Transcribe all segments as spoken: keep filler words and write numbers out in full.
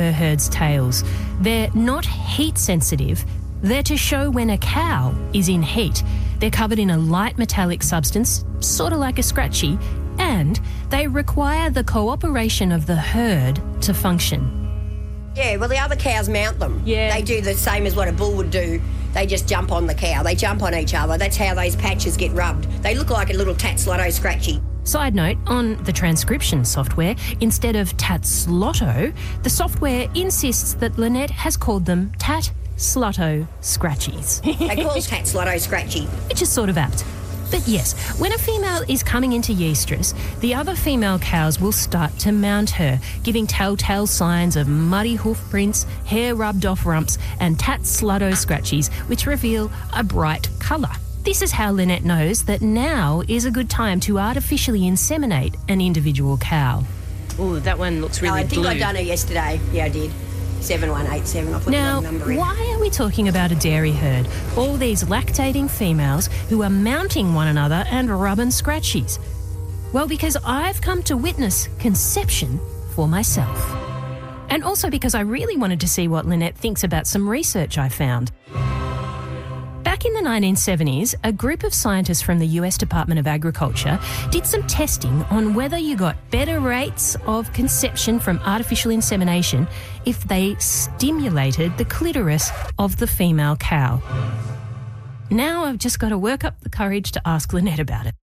her herd's tails. They're not heat sensitive. They're to show when a cow is in heat. They're covered in a light metallic substance, sort of like a scratchy, and they require the cooperation of the herd to function. Yeah, well, the other cows mount them. Yeah. They do the same as what a bull would do. They just jump on the cow. They jump on each other. That's how those patches get rubbed. They look like a little Tatslotto scratchy. Side note, on the transcription software, instead of Tatslotto, the software insists that Lynette has called them Tat Slotto Scratchies. They call Tatslotto scratchy. Which is sort of apt. But yes, when a female is coming into yestress, the other female cows will start to mount her, giving telltale signs of muddy hoof prints, hair rubbed off rumps, and Tatslotto scratchies, which reveal a bright colour. This is how Lynette knows that now is a good time to artificially inseminate an individual cow. Oh, that one looks really no, I think blue. I done it yesterday. Yeah, I did. seven one eight seven. I put now, the number in. Why are we talking about a dairy herd? All these lactating females who are mounting one another and rubbing scratchies. Well, because I've come to witness conception for myself. And also because I really wanted to see what Lynette thinks about some research I found. Back in the nineteen seventies, a group of scientists from the U S Department of Agriculture did some testing on whether you got better rates of conception from artificial insemination if they stimulated the clitoris of the female cow. Now I've just got to work up the courage to ask Lynette about it.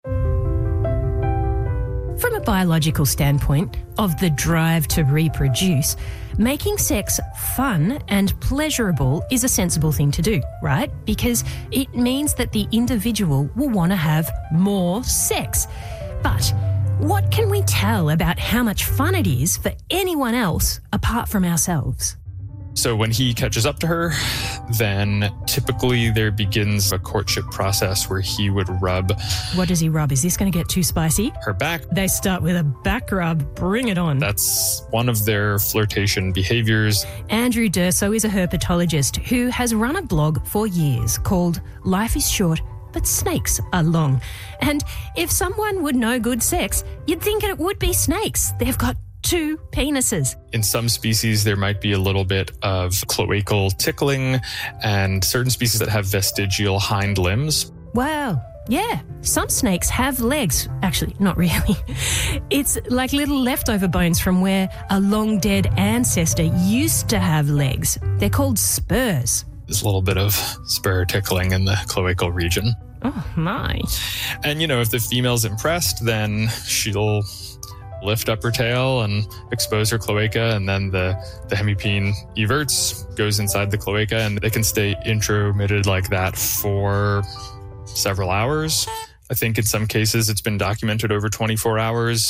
From a biological standpoint of the drive to reproduce, making sex fun and pleasurable is a sensible thing to do, right? Because it means that the individual will want to have more sex. But what can we tell about how much fun it is for anyone else apart from ourselves? So when he catches up to her, then typically there begins a courtship process where he would rub... What does he rub? Is this going to get too spicy? Her back. They start with a back rub. Bring it on. That's one of their flirtation behaviours. Andrew Durso is a herpetologist who has run a blog for years called Life is Short, but Snakes Are Long. And if someone would know good sex, you'd think it would be snakes. They've got two penises. In some species, there might be a little bit of cloacal tickling, and certain species that have vestigial hind limbs. Wow. Yeah. Some snakes have legs. Actually, not really. It's like little leftover bones from where a long dead ancestor used to have legs. They're called spurs. There's a little bit of spur tickling in the cloacal region. Oh, my. And, you know, if the female's impressed, then she'll lift up her tail and expose her cloaca, and then the, the hemipene everts, goes inside the cloaca, and they can stay intromitted like that for several hours. I think in some cases it's been documented over twenty-four hours.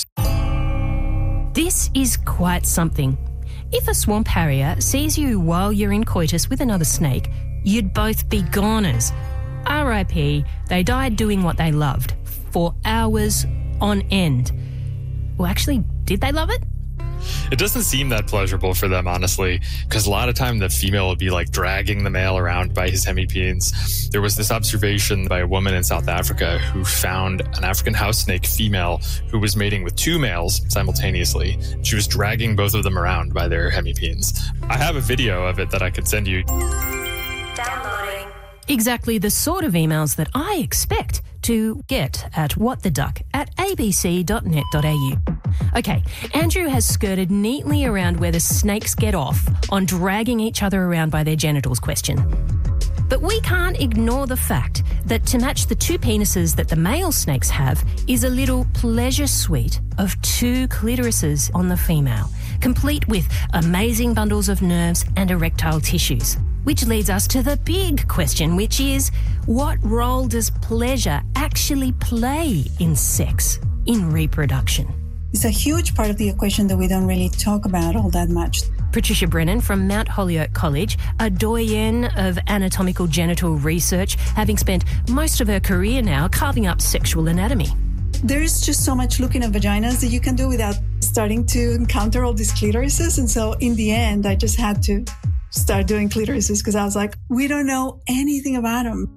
This is quite something. If a swamp harrier sees you while you're in coitus with another snake, you'd both be goners. R I P, they died doing what they loved for hours on end. Well, actually, did they love it? It doesn't seem that pleasurable for them, honestly, because a lot of time the female will be like dragging the male around by his hemipenes. There was this observation by a woman in South Africa who found an African house snake female who was mating with two males simultaneously. She was dragging both of them around by their hemipenes. I have a video of it that I could send you. Downloading. Exactly the sort of emails that I expect to get at whattheduck at a b c dot net dot a u. Okay, Andrew has skirted neatly around where the snakes get off on dragging each other around by their genitals question. But we can't ignore the fact that to match the two penises that the male snakes have is a little pleasure suite of two clitorises on the female, complete with amazing bundles of nerves and erectile tissues. Which leads us to the big question, which is, what role does pleasure actually play in sex, in reproduction? It's a huge part of the equation that we don't really talk about all that much. Patricia Brennan from Mount Holyoke College, a doyen of anatomical genital research, having spent most of her career now carving up sexual anatomy. There is just so much looking at vaginas that you can do without starting to encounter all these clitorises. And so in the end, I just had to start doing clitorises because I was like, we don't know anything about them.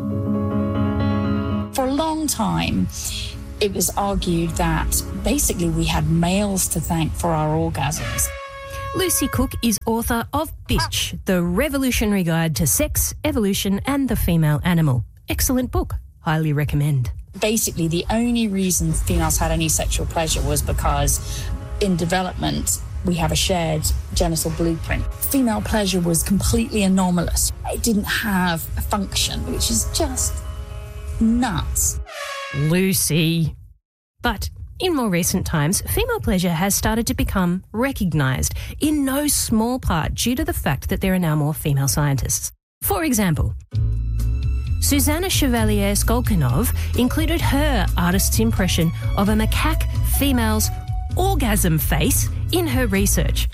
For a long time, it was argued that basically we had males to thank for our orgasms. Lucy Cook is author of Bitch, The Revolutionary Guide to Sex, Evolution and the Female Animal. Excellent book. Highly recommend. Basically, the only reason females had any sexual pleasure was because in development, we have a shared genital blueprint. Female pleasure was completely anomalous. It didn't have a function, which is just nuts. Lucy. But in more recent times, female pleasure has started to become recognised, in no small part due to the fact that there are now more female scientists. For example, Susanna Chevalier Skolkinov included her artist's impression of a macaque female's orgasm face in her research.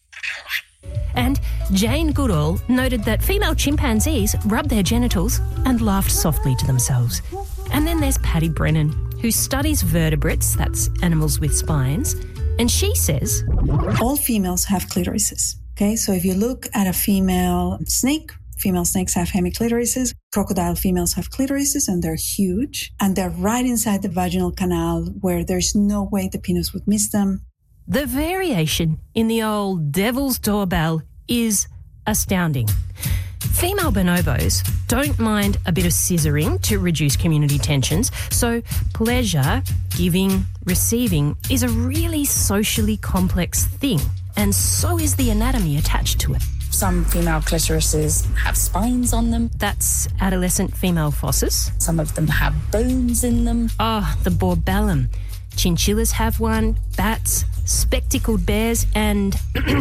And Jane Goodall noted that female chimpanzees rub their genitals and laughed softly to themselves. And then there's Patty Brennan, who studies vertebrates, that's animals with spines, and she says, all females have clitorises, okay? So if you look at a female snake, female snakes have hemiclitoris. Crocodile females have clitorises, and they're huge, and they're right inside the vaginal canal where there's no way the penis would miss them. The variation in the old devil's doorbell is astounding. Female bonobos don't mind a bit of scissoring to reduce community tensions, so pleasure, giving, receiving is a really socially complex thing, and so is the anatomy attached to it. Some female clitorises have spines on them. That's adolescent female fosses. Some of them have bones in them. Ah, oh, the borbellum. Chinchillas have one, bats, spectacled bears and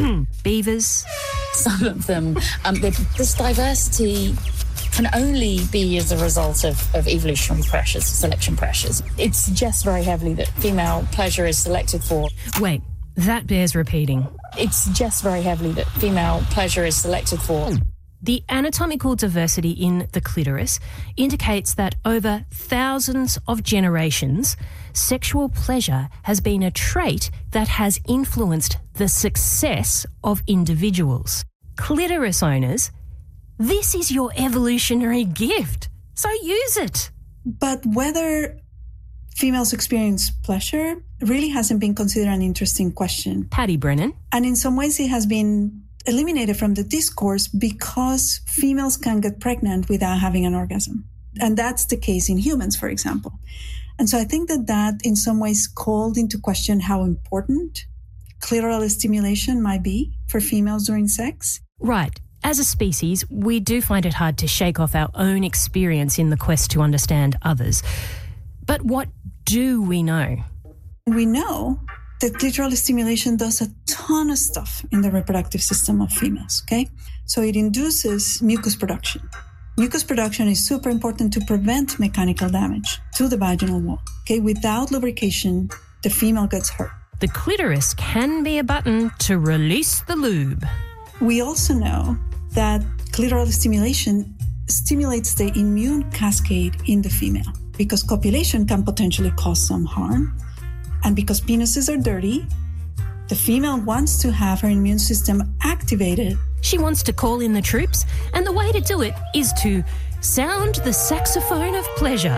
beavers. Some of them, um, this diversity can only be as a result of, of evolutionary pressures, selection pressures. It suggests very heavily that female pleasure is selected for. Wait, that bears repeating. It suggests very heavily that female pleasure is selected for. The anatomical diversity in the clitoris indicates that over thousands of generations, sexual pleasure has been a trait that has influenced the success of individuals. Clitoris owners, this is your evolutionary gift, so use it. But whether females experience pleasure really hasn't been considered an interesting question. Patty Brennan. And in some ways it has been eliminated from the discourse because females can get pregnant without having an orgasm. And that's the case in humans, for example. And so I think that that in some ways called into question how important clitoral stimulation might be for females during sex. Right. As a species, we do find it hard to shake off our own experience in the quest to understand others. But what do we know? We know that clitoral stimulation does a ton of stuff in the reproductive system of females, okay? So it induces mucus production. Mucus production is super important to prevent mechanical damage to the vaginal wall, okay? Without lubrication, the female gets hurt. The clitoris can be a button to release the lube. We also know that clitoral stimulation stimulates the immune cascade in the female because copulation can potentially cause some harm. And because penises are dirty, the female wants to have her immune system activated. She wants to call in the troops, and the way to do it is to sound the saxophone of pleasure.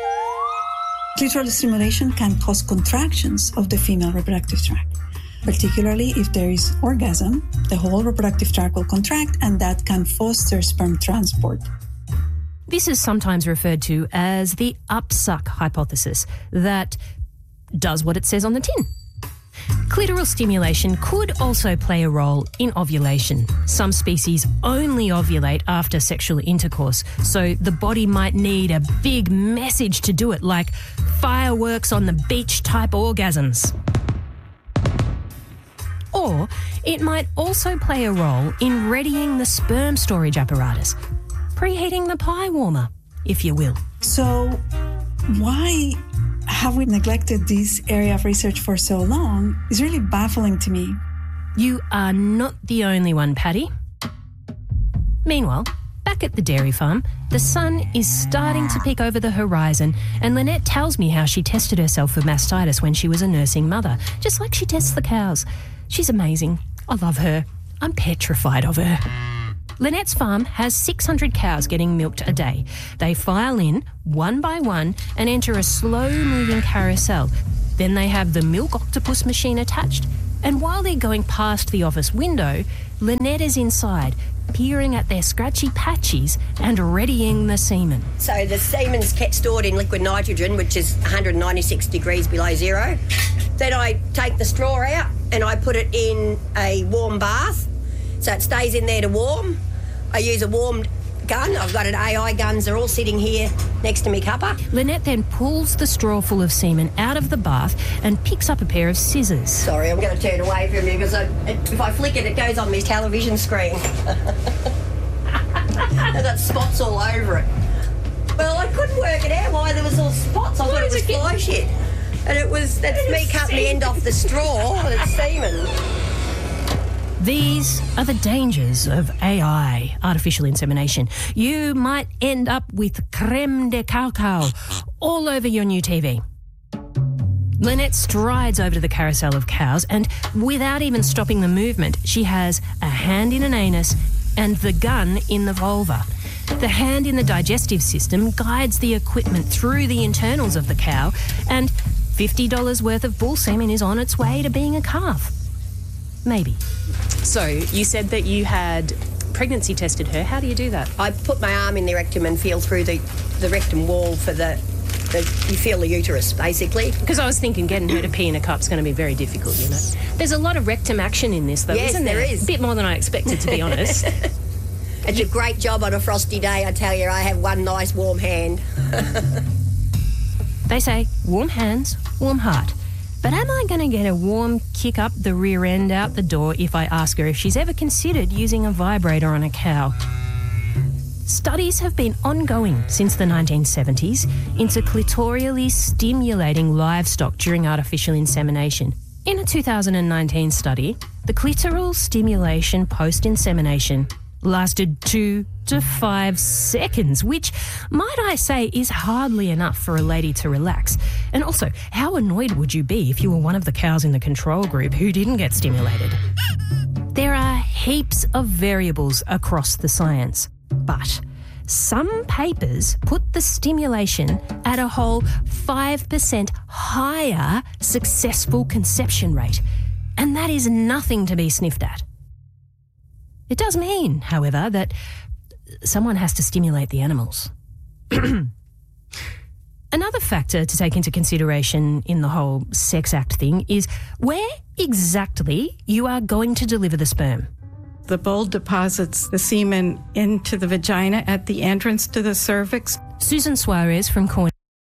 Clitoral stimulation can cause contractions of the female reproductive tract. Particularly if there is orgasm, the whole reproductive tract will contract, and that can foster sperm transport. This is sometimes referred to as the upsuck hypothesis, that does what it says on the tin. Clitoral stimulation could also play a role in ovulation. Some species only ovulate after sexual intercourse, so the body might need a big message to do it, like fireworks on the beach type orgasms. Or it might also play a role in readying the sperm storage apparatus, preheating the pie warmer, if you will. So why have we neglected this area of research for so long is really baffling to me. You are not the only one, Patty. Meanwhile, back at the dairy farm, the sun is starting to peek over the horizon, and Lynette tells me how she tested herself for mastitis when she was a nursing mother, just like she tests the cows. She's amazing. I love her. I'm petrified of her. Lynette's farm has six hundred cows getting milked a day. They file in one by one and enter a slow-moving carousel. Then they have the milk octopus machine attached, And while they're going past the office window, Lynette is inside, peering at their scratchy patches and readying the semen. So the semen's kept stored in liquid nitrogen, which is one hundred ninety-six degrees below zero. Then I take the straw out and I put it in a warm bath, so it stays in there to warm. I use a warmed gun. I've got an A I guns. They're all sitting here next to me cuppa. Lynette then pulls the straw full of semen out of the bath and picks up a pair of scissors. Sorry, I'm going to turn away from you because I, if I flick it, it goes on my television screen. I've got spots all over it. Well, I couldn't work it out why there was all spots. I thought it was fly shit. And it was, that's me cutting the end off the straw. It's semen. These are the dangers of A I, artificial insemination. You might end up with creme de cacao all over your new T V. Lynette strides over to the carousel of cows and, without even stopping the movement, she has a hand in an anus and the gun in the vulva. The hand in the digestive system guides the equipment through the internals of the cow, and fifty dollars worth of bull semen is on its way to being a calf. Maybe. So, you said that you had pregnancy tested her. How do you do that? I put my arm in the rectum and feel through the, the rectum wall for the, the... You feel the uterus, basically. Because I was thinking getting her to pee in a cup's going to be very difficult, you know. There's a lot of rectum action in this, though, yes, isn't there? there is. A bit more than I expected, to be honest. It's a great job on a frosty day, I tell you. I have one nice warm hand. They say, warm hands, warm heart. But am I going to get a warm kick up the rear end out the door if I ask her if she's ever considered using a vibrator on a cow? Studies have been ongoing since the nineteen seventies into clitorially stimulating livestock during artificial insemination. In a two thousand nineteen study, the clitoral stimulation post-insemination lasted two to five seconds, which, might I say, is hardly enough for a lady to relax. And also, how annoyed would you be if you were one of the cows in the control group who didn't get stimulated? There are heaps of variables across the science, but some papers put the stimulation at a whole five percent higher successful conception rate, and that is nothing to be sniffed at. It does mean, however, that someone has to stimulate the animals. Another factor to take into consideration in the whole sex act thing is where exactly you are going to deliver the sperm. The bull deposits the semen into the vagina at the entrance to the cervix. Susan Suarez from Cornell.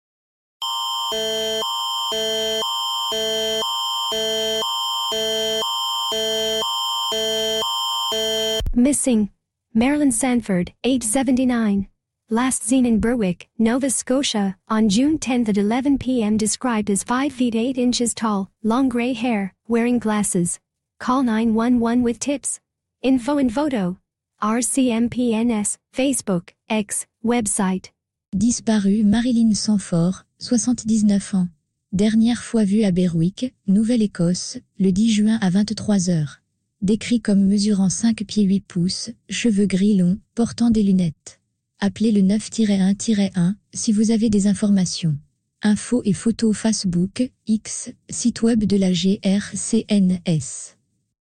Missing. Marilyn Sanford, age seventy-nine. Last seen in Berwick, Nova Scotia, on June tenth at eleven p.m. Described as five feet eight inches tall, long grey hair, wearing glasses. Call nine one one with tips. Info and photo. R C M P N S, Facebook, X, website. Disparue Marilyn Sanford, soixante-dix-neuf ans. Dernière fois vue à Berwick, Nouvelle-Écosse, le dix juin à vingt-trois heures. Décrit comme mesurant cinq pieds huit pouces, cheveux gris longs, portant des lunettes. Appelez le neuf un un si vous avez des informations. Infos et photos Facebook, X, site web de la G R C N S.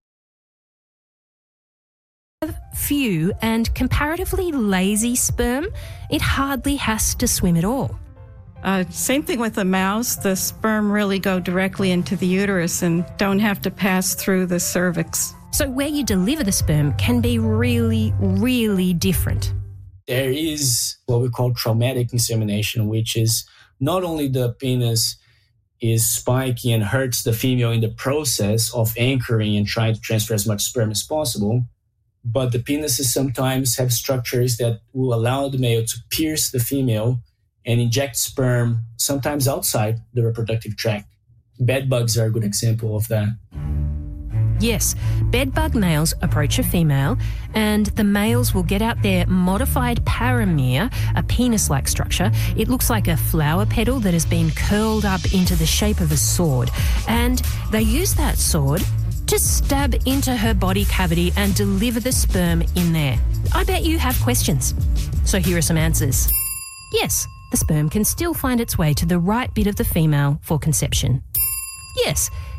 Few and comparatively lazy sperm, it hardly has to swim at all. Uh, same thing with the mouse. The sperm really go directly into the uterus and don't have to pass through the cervix. So where you deliver the sperm can be really, really different. There is what we call traumatic insemination, which is not only the penis is spiky and hurts the female in the process of anchoring and trying to transfer as much sperm as possible, but the penises sometimes have structures that will allow the male to pierce the female and inject sperm, sometimes outside the reproductive tract. Bed bugs are a good example of that. Yes, bedbug males approach a female and the males will get out their modified paramere, a penis-like structure. It looks like a flower petal that has been curled up into the shape of a sword, and they use that sword to stab into her body cavity and deliver the sperm in there. I bet you have questions. So here are some answers. Yes, the sperm can still find its way to the right bit of the female for conception. Yes,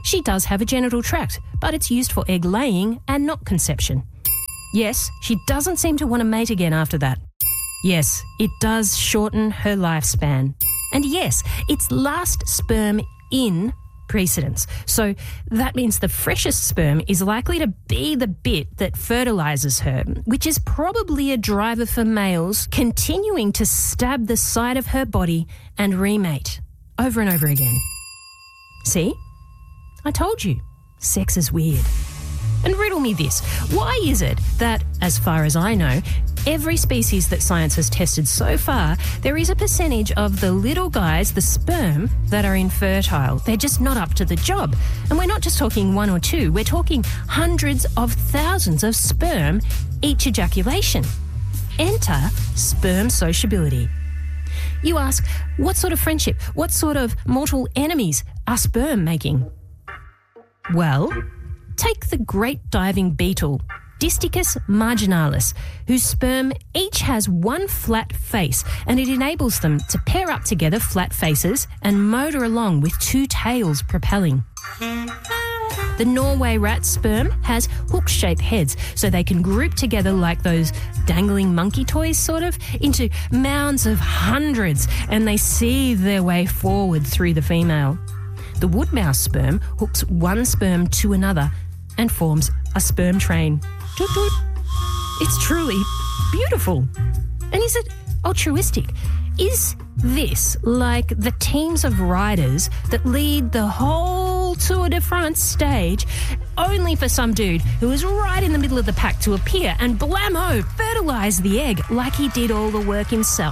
she does have a genital tract, but it's used for egg laying and not conception. Yes, she doesn't seem to want to mate again after that. Yes, it does shorten her lifespan. And yes, it's last sperm in precedence. So that means the freshest sperm is likely to be the bit that fertilises her, which is probably a driver for males continuing to stab the side of her body and remate over and over again. See? I told you, sex is weird. And riddle me this, why is it that, as far as I know, every species that science has tested so far, there is a percentage of the little guys, the sperm, that are infertile? They're just not up to the job. And we're not just talking one or two, we're talking hundreds of thousands of sperm each ejaculation. Enter sperm sociability. You ask, what sort of friendship, what sort of mortal enemies are sperm making? Well, take the great diving beetle, Disticus marginalis, whose sperm each has one flat face, and it enables them to pair up together flat faces and motor along with two tails propelling. The Norway rat's sperm has hook-shaped heads, so they can group together like those dangling monkey toys, sort of, into mounds of hundreds, and they seethe their way forward through the female. The wood mouse sperm hooks one sperm to another and forms a sperm train. Toot toot. It's truly beautiful. And is it altruistic? Is this like the teams of riders that lead the whole Tour de France stage only for some dude who is right in the middle of the pack to appear and blammo, fertilise the egg like he did all the work himself?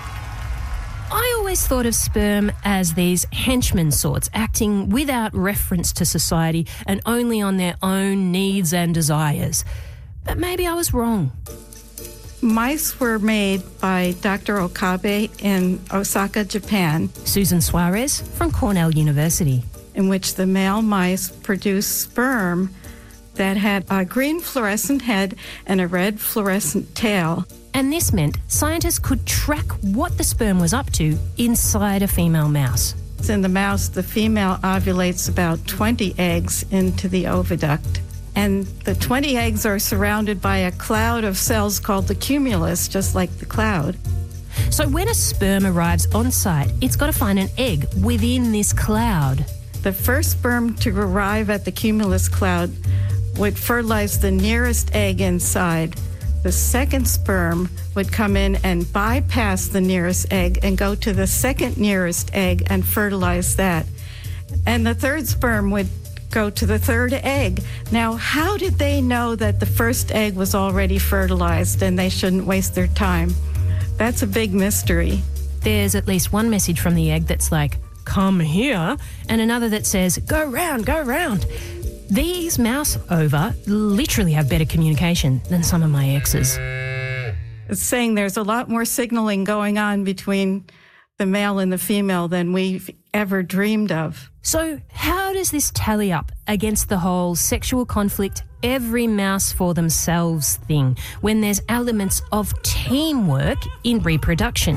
I always thought of sperm as these henchmen sorts, acting without reference to society and only on their own needs and desires. But maybe I was wrong. Mice were made by Doctor Okabe in Osaka, Japan. Susan Suarez from Cornell University. In which the male mice produced sperm that had a green fluorescent head and a red fluorescent tail. And this meant scientists could track what the sperm was up to inside a female mouse. In the mouse, the female ovulates about twenty eggs into the oviduct. And the twenty eggs are surrounded by a cloud of cells called the cumulus, just like the cloud. So when a sperm arrives on site, it's got to find an egg within this cloud. The first sperm to arrive at the cumulus cloud would fertilize the nearest egg inside. The second sperm would come in and bypass the nearest egg and go to the second nearest egg and fertilize that. And the third sperm would go to the third egg. Now, how did they know that the first egg was already fertilized and they shouldn't waste their time? That's a big mystery. There's at least one message from the egg that's like, come here, and another that says, go round, go round. These mouse ova literally have better communication than some of my exes. It's saying there's a lot more signaling going on between the male and the female than we've ever dreamed of. So how does this tally up against the whole sexual conflict, every mouse for themselves thing, when there's elements of teamwork in reproduction?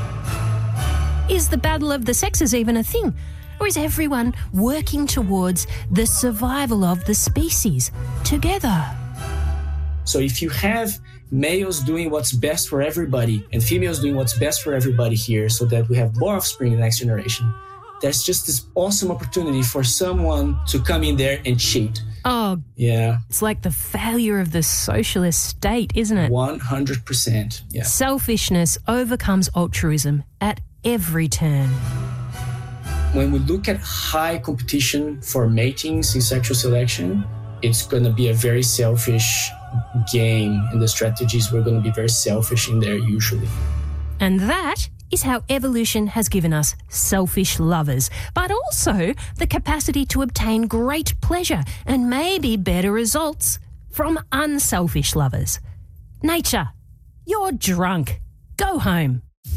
Is the battle of the sexes even a thing? Or is everyone working towards the survival of the species together? So if you have males doing what's best for everybody and females doing what's best for everybody here so that we have more offspring in the next generation, there's just this awesome opportunity for someone to come in there and cheat. Oh, yeah. It's like the failure of the socialist state, isn't it? one hundred percent, yeah. Selfishness overcomes altruism at every turn. When we look at high competition for matings in sexual selection, it's going to be a very selfish game, and the strategies were going to be very selfish in there usually. And that is how evolution has given us selfish lovers, but also the capacity to obtain great pleasure and maybe better results from unselfish lovers. Nature, you're drunk. Go home.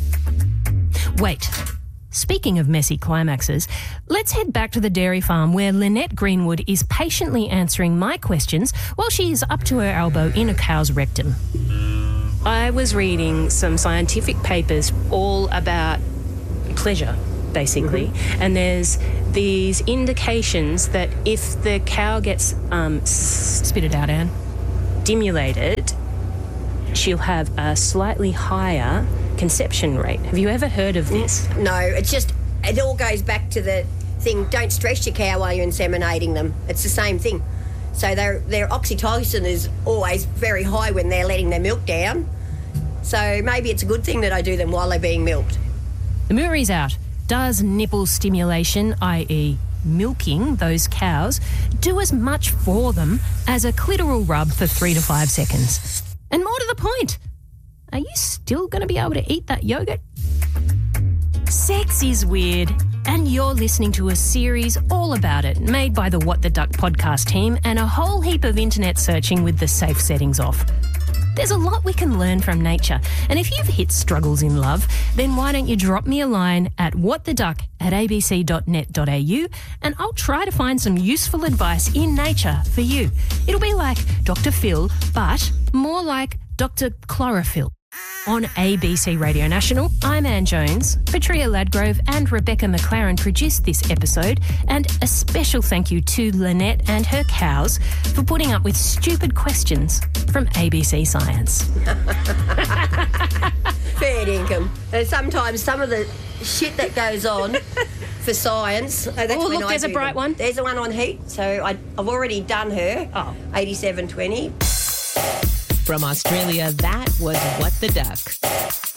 Wait. Speaking of messy climaxes, let's head back to the dairy farm where Lynette Greenwood is patiently answering my questions while she is up to her elbow in a cow's rectum. I was reading some scientific papers all about pleasure, basically, mm-hmm. and there's these indications that if the cow gets um, Spit it out, Anne. stimulated, she'll have a slightly higher conception rate. Have you ever heard of this? No, it's just, it all goes back to the thing, don't stress your cow while you're inseminating them. It's the same thing. So their their oxytocin is always very high when they're letting their milk down. So maybe it's a good thing that I do them while they're being milked. The Murray's out. Does nipple stimulation, that is milking those cows, do as much for them as a clitoral rub for three to five seconds? And more to the point, are you still going to be able to eat that yogurt? Sex is weird, and you're listening to a series all about it, made by the What the Duck podcast team and a whole heap of internet searching with the safe settings off. There's a lot we can learn from nature, and if you've hit struggles in love, then why don't you drop me a line at whattheduck at a b c dot net dot a u and I'll try to find some useful advice in nature for you. It'll be like Doctor Phil, but more like Doctor Chlorophyll. On A B C Radio National, I'm Anne Jones. Patria Ladgrove and Rebecca McLaren produced this episode, and a special thank you to Lynette and her cows for putting up with stupid questions from A B C Science. Fair income. Uh, sometimes some of the shit that goes on for science. Uh, that's Oh, when look, I there's a do bright them. one. There's the one on heat. So I, I've already done her. Oh. eighty-seven twenty. From Australia, that was What the Duck.